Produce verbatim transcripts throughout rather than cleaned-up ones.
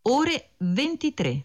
ore ventitré.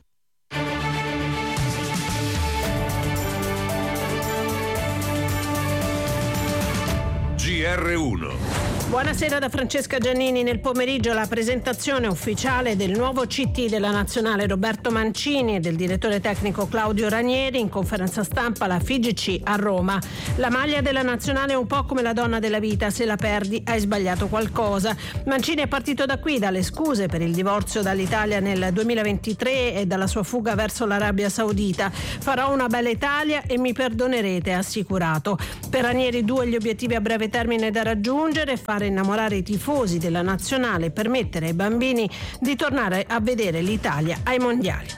G R uno. Buonasera da Francesca Giannini. Nel pomeriggio la presentazione ufficiale del nuovo C T della Nazionale Roberto Mancini e del direttore tecnico Claudio Ranieri. In conferenza stampa la F I G C a Roma. La maglia della Nazionale è un po' come la donna della vita, se la perdi hai sbagliato qualcosa. Mancini è partito da qui, dalle scuse per il divorzio dall'Italia nel duemilaventitré e dalla sua fuga verso l'Arabia Saudita. Farò una bella Italia e mi perdonerete, ha assicurato. Per Ranieri due gli obiettivi a breve termine da raggiungere: fare innamorare i tifosi della Nazionale e permettere ai bambini di tornare a vedere l'Italia ai mondiali.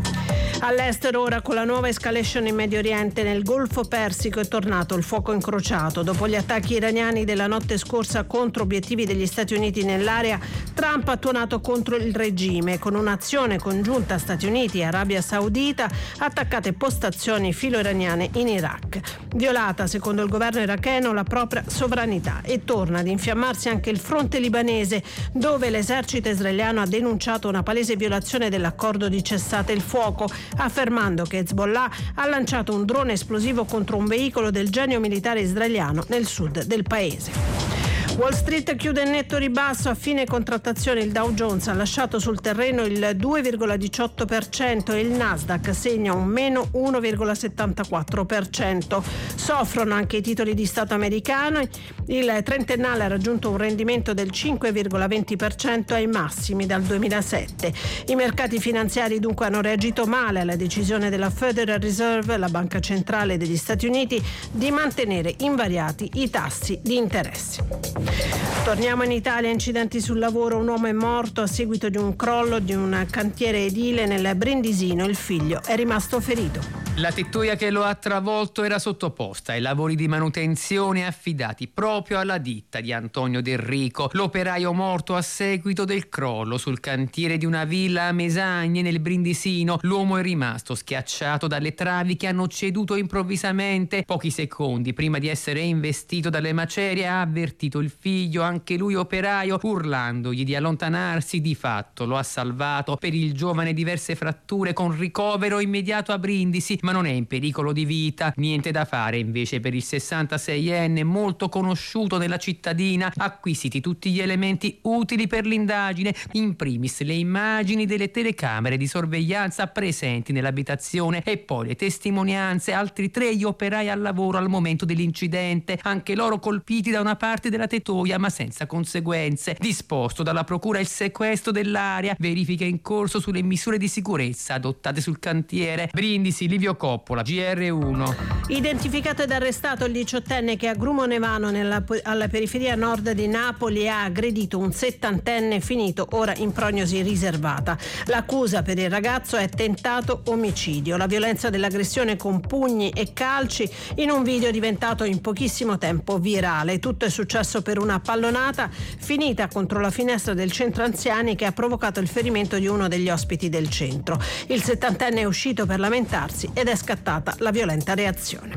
All'estero ora, con la nuova escalation in Medio Oriente, nel Golfo Persico è tornato il fuoco incrociato. Dopo gli attacchi iraniani della notte scorsa contro obiettivi degli Stati Uniti nell'area, Trump ha tuonato contro il regime con un'azione congiunta Stati Uniti e Arabia Saudita, attaccate postazioni filo-iraniane in Iraq. Violata, secondo il governo iracheno, la propria sovranità, e torna ad infiammarsi anche il fronte libanese, dove l'esercito israeliano ha denunciato una palese violazione dell'accordo di cessate il fuoco, affermando che Hezbollah ha lanciato un drone esplosivo contro un veicolo del genio militare israeliano nel sud del paese. Wall Street chiude in netto ribasso. A fine contrattazione il Dow Jones ha lasciato sul terreno il due virgola diciotto per cento e il Nasdaq segna un meno uno virgola settantaquattro per cento. Soffrono anche i titoli di Stato americani. Il trentennale ha raggiunto un rendimento del cinque virgola venti per cento ai massimi dal duemilasette. I mercati finanziari dunque hanno reagito male alla decisione della Federal Reserve, la banca centrale degli Stati Uniti, di mantenere invariati i tassi di interesse. Torniamo in Italia. Incidenti sul lavoro. Un uomo è morto a seguito di un crollo di un cantiere edile nel Brindisino. Il figlio è rimasto ferito. La tettoia che lo ha travolto era sottoposta ai lavori di manutenzione affidati proprio alla ditta di Antonio Del Rico. L'operaio morto a seguito del crollo sul cantiere di una villa a Mesagne nel Brindisino. L'uomo è rimasto schiacciato dalle travi che hanno ceduto improvvisamente. Pochi secondi prima di essere investito dalle macerie ha avvertito il figlio, anche lui operaio, urlandogli di allontanarsi. Di fatto lo ha salvato. Per il giovane diverse fratture con ricovero immediato a Brindisi, ma non è in pericolo di vita. Niente da fare invece per il sessantaseienne molto conosciuto nella cittadina. Acquisiti tutti gli elementi utili per l'indagine, in primis le immagini delle telecamere di sorveglianza presenti nell'abitazione e poi le testimonianze. Altri tre gli operai al lavoro al momento dell'incidente, anche loro colpiti da una parte della tettoia ma senza conseguenze. Disposto dalla procura il sequestro dell'area, verifiche in corso sulle misure di sicurezza adottate sul cantiere. Brindisi, Livio Coppola, G R uno. Identificato ed arrestato il diciottenne che a Grumonevano, nella, alla periferia nord di Napoli, ha aggredito un settantenne finito ora in prognosi riservata. L'accusa per il ragazzo è tentato omicidio. La violenza dell'aggressione con pugni e calci in un video diventato in pochissimo tempo virale. Tutto è successo per una pallonata finita contro la finestra del centro anziani che ha provocato il ferimento di uno degli ospiti del centro. Il settantenne è uscito per lamentarsi ed è scattata la violenta reazione.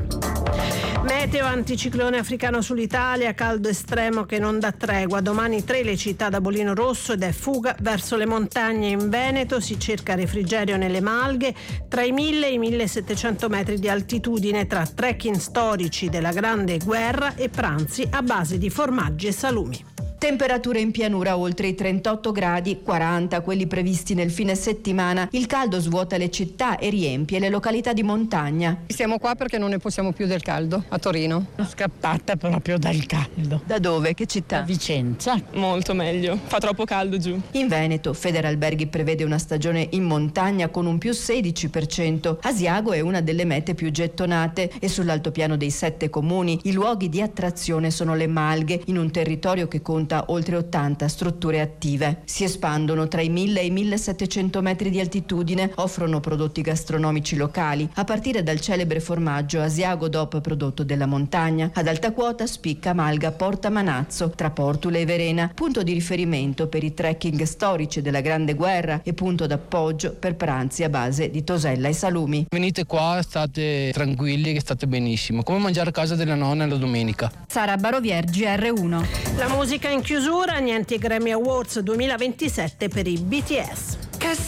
Meteo anticiclone africano sull'Italia, caldo estremo che non dà tregua. Domani tre le città da bollino rosso ed è fuga verso le montagne. In Veneto si cerca refrigerio nelle Malghe, tra i mille e i millesettecento metri di altitudine, tra trekking storici della Grande Guerra e pranzi a base di formaggi e salumi. Temperature in pianura oltre i trentotto gradi, quaranta quelli previsti nel fine settimana. Il caldo svuota le città e riempie le località di montagna. Siamo qua perché non ne possiamo più del caldo, a Torino. Sono scappata proprio dal caldo. Da dove? Che città? Da Vicenza. Molto meglio, fa troppo caldo giù. In Veneto, Federalberghi prevede una stagione in montagna con un più sedici per cento. Asiago è una delle mete più gettonate e sull'altopiano dei sette comuni i luoghi di attrazione sono le Malghe, in un territorio che conta oltre ottanta strutture attive. Si espandono tra i mille e i millesettecento metri di altitudine, offrono prodotti gastronomici locali, a partire dal celebre formaggio Asiago D O P prodotto della montagna. Ad alta quota spicca Malga Porta Manazzo, tra Portula e Verena, punto di riferimento per i trekking storici della Grande Guerra e punto d'appoggio per pranzi a base di tosella e salumi. Venite qua, state tranquilli che state benissimo, come mangiare a casa della nonna la domenica. Sara Barovier, G R uno. La musica in in chiusura, niente Grammy Awards duemilaventisette per i B T S.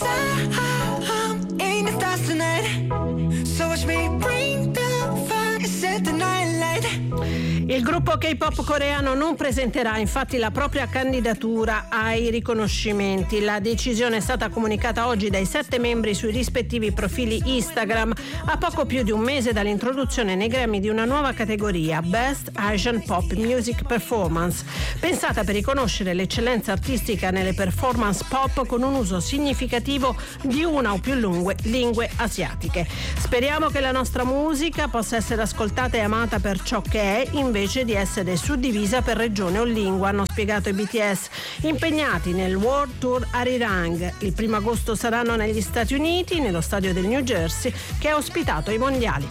Il gruppo K-pop coreano non presenterà infatti la propria candidatura ai riconoscimenti. La decisione è stata comunicata oggi dai sette membri sui rispettivi profili Instagram, a poco più di un mese dall'introduzione nei Grammy di una nuova categoria, Best Asian Pop Music Performance, pensata per riconoscere l'eccellenza artistica nelle performance pop con un uso significativo di una o più lingue, lingue asiatiche. Speriamo che la nostra musica possa essere ascoltata e amata per ciò che è, invece di essere suddivisa per regione o lingua, hanno spiegato i B T S, impegnati nel World Tour Arirang. Il primo agosto saranno negli Stati Uniti, nello stadio del New Jersey, che ha ospitato i mondiali.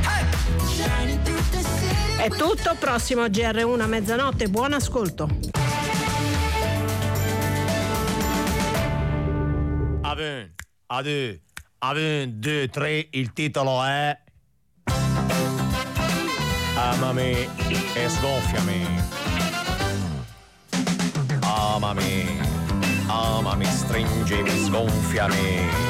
È tutto, prossimo G R uno a mezzanotte, buon ascolto. Un, a due, a un, due, tre, il titolo è Amami e sgonfiami. Amami, amami, stringimi, sgonfiami.